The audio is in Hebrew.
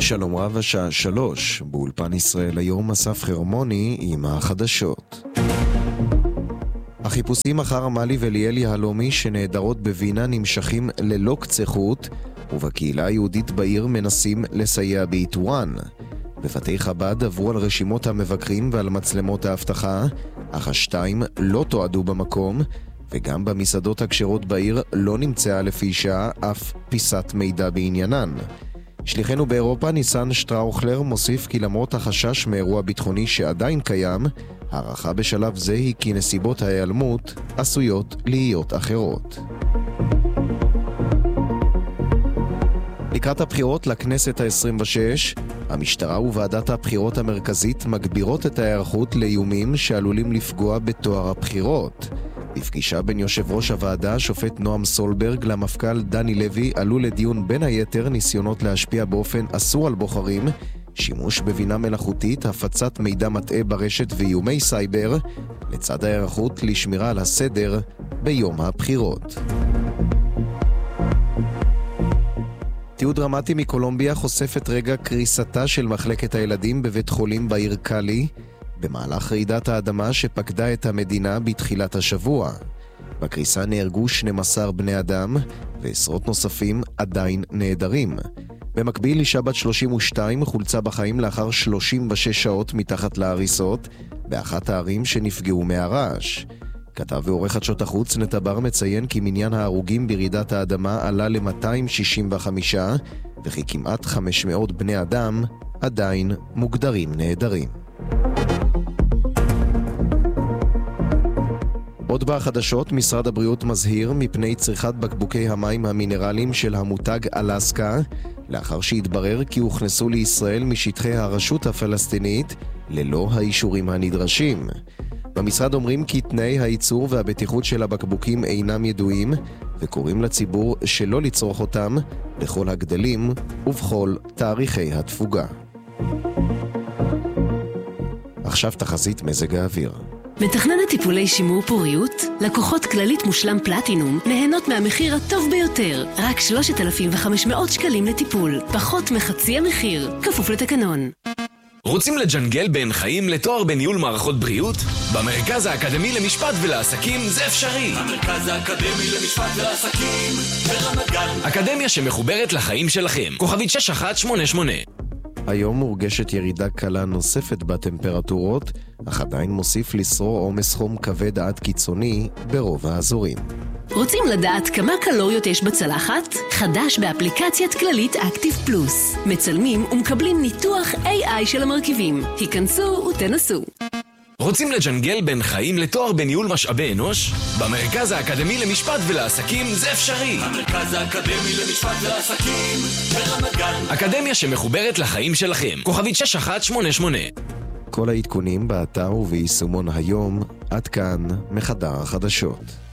שלום רב, השעה 3, באולפן ישראל היום אסף חרמוני עם החדשות. החיפושים אחר עמלי וליאל יהלומי שנעדרות בווינה נמשכים ללא קצה חוט, ובקהילה היהודית בעיר מנסים לסייע באיתורן. בבתי חב"ד עברו על רשימות המבקרים ועל מצלמות האבטחה, אך השתיים לא תועדו במקום, וגם במסעדות הכשרות בעיר לא נמצאה לפי שעה אף פיסת מידע בעניינן. שליחנו באירופה ניסן שטראוכלר מוסיף כי למרות החשש מאירוע ביטחוני שעדיין קיים, הערכה בשלב זה היא כי נסיבות ההיעלמות עשויות להיות אחרות. לקראת הבחירות לכנסת ה-26, המשטרה וועדת הבחירות המרכזית מגבירות את ההיערכות לאיומים שעלולים לפגוע בתואר הבחירות. בפגישה בין יושב ראש הוועדה, השופט נועם סולברג, למפכ"ל דני לוי, עלו לדיון בין היתר ניסיונות להשפיע באופן אסור על בוחרים, שימוש בבינה מלאכותית, הפצת מידע מטעה ברשת ואיומי סייבר, לצד ההיערכות לשמירה על הסדר ביום הבחירות. תיעוד דרמטי מקולומביה חושף את רגע קריסתה של מחלקת הילדים בבית חולים בעיר קאלי, במהלך רעידת האדמה שפקדה את המדינה בתחילת השבוע. בקריסה נהרגו 12 בני אדם, ועשרות נוספים עדיין נעדרים. במקביל, אישה בת 32 חולצה בחיים לאחר 36 שעות מתחת להריסות, באחת הערים שנפגעו מהרעש. כתב ועורך חדשות החוץ נטע בר מציין כי מניין ההרוגים ברעידת האדמה עלה ל-265, וכי כמעט 500 בני אדם עדיין מוגדרים נעדרים. עוד בחדשות, משרד הבריאות מזהיר מפני צריכת בקבוקי המים המינרליים של המותג אלסקה, לאחר שהתברר כי הוכנסו לישראל משטחי הרשות הפלסטינית ללא האישורים הנדרשים. במשרד אומרים כי תנאי הייצור והבטיחות של הבקבוקים אינם ידועים, וקוראים לציבור שלא לצרוך אותם בכל הגדלים ובכל תאריכי התפוגה. עכשיו תחזית מזג האוויר. מתכננת טיפולי שימור פוריות, לקוחות כללית מושלם פלטינום נהנות מהמחיר הטוב ביותר, רק 3,500 שקלים לטיפול, פחות מחצי המחיר, כפוף לתקנון. רוצים לג'נגל בין חיים לתואר בניהול מערכות בריאות? במרכז האקדמי למשפט ולעסקים זה אפשרי. המרכז האקדמי למשפט ולעסקים ברמת גן. אקדמיה שמחוברת לחיים שלכם. כוכבית 6188. היום מורגשת ירידה קלה נוספת בטמפרטורות, אך עדיין מוסיף לשרור עומס חום כבד עד קיצוני ברוב האזורים. רוצים לדעת כמה קלוריות יש בצלחת? חדש באפליקציית כללית אקטיב פלוס. מצלמים ומקבלים ניתוח AI של המרכיבים. היכנסו ותנסו. רוצים לג'נגל בין חיים לתואר בניהול משאבי אנוש? במרכז האקדמי למשפט ולעסקים זה אפשרי. המרכז האקדמי למשפט ולעסקים ברמת גן. אקדמיה שמחוברת לחיים שלכם. כוכבית 6188. כל העדכונים באתר וביישומון היום. עד כאן מחדר החדשות.